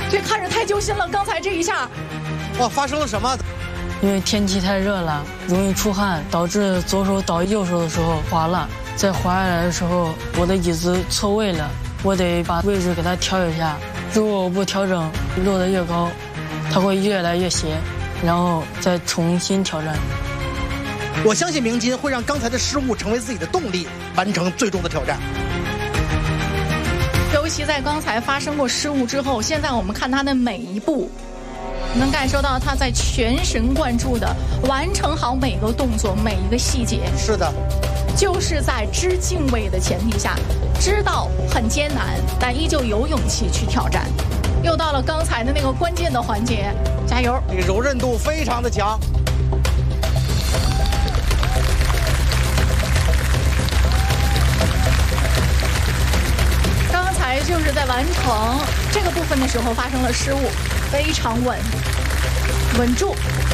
这看着太揪心了。刚才这一下， 哇，发生了什么？ 因为天气太热了，容易出汗，导致左手倒右手的时候滑了。在滑下来的时候，我的椅子错位了，我得把位置给它调一下。如果我不调整，落得越高，它会越来越斜，然后再重新挑战。 我相信明金会让刚才的失误成为自己的动力，完成最终的挑战。 尤其在刚才发生过失误之后，现在我们看他的每一步，能感受到他在全神贯注地完成好每个动作、每一个细节。 是的， 就是在知敬畏的前提下，知道很艰难，但依旧有勇气去挑战。又到了刚才的那个关键的环节，加油！ 这个柔韧度非常的强。 刚才就是在完成这个部分的时候发生了失误，非常稳住。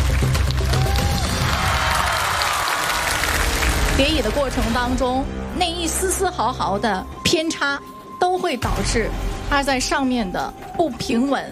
叠椅的过程当中，那一丝丝毫毫的偏差都会导致它在上面的不平稳，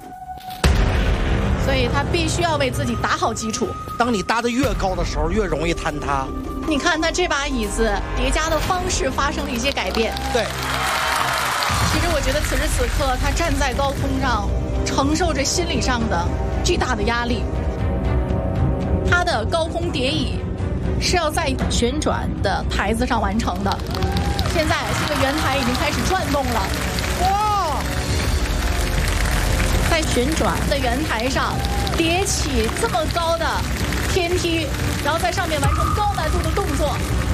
所以他必须要为自己打好基础。 当你搭得越高的时候，越容易坍塌。 你看他这把椅子叠加的方式发生了一些改变。 对， 其实我觉得此时此刻他站在高空上，承受着心理上的巨大的压力。他的高空叠椅是要在旋转的台子上完成的，现在这个圆台已经开始转动了。 哇， 在旋转的圆台上叠起这么高的天梯，然后在上面完成高难度的动作，